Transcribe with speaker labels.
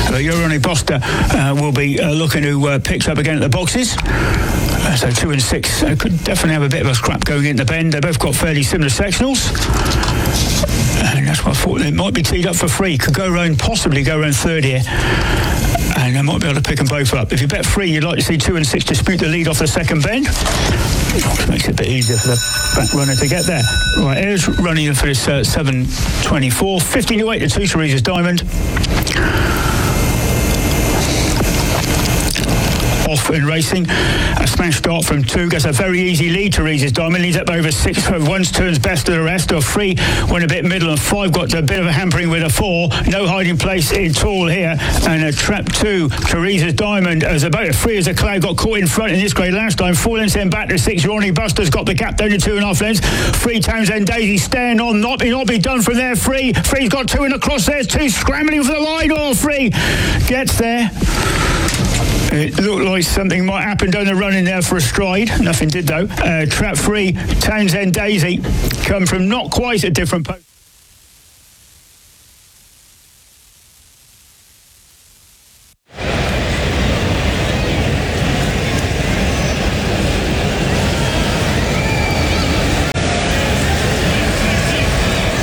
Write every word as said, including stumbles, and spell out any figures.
Speaker 1: But Yoroni Bosta uh, will be uh, looking who uh, picks up again at the boxes. Uh, so two and six uh, could definitely have a bit of a scrap going in the bend. They both got fairly similar sectionals. And that's what I thought. They might be teed up for free. Could go around, possibly go around third here. And I might be able to pick them both up. If you bet free, you'd like to see two and six dispute the lead off the second bend. Which makes it a bit easier for the back runner to get there. Right, here's running for this uh, seven twenty-four. fifteen to eight to two, Teresa's Diamond. Off in racing. A smash start from two. Gets a very easy lead. Teresa's Diamond leads up over six. One's turns best of the rest. Or three went a bit middle, and five got a bit of a hampering with a four. No hiding place at all here. And a trap two. Teresa's Diamond as about a three as a cloud got caught in front in this grade last time. Four lengths then back to six. Ronnie Buster's got the gap down to two and a half lengths. Three Townsend Daisy staying on. Not be not be done from there. Three. Three's got two in the crosshairs. Two scrambling for the line. Or three gets there. It looked like something might happen down the run in there for a stride. Nothing did though. Uh, trap three, Townsend Daisy come from not quite a different post.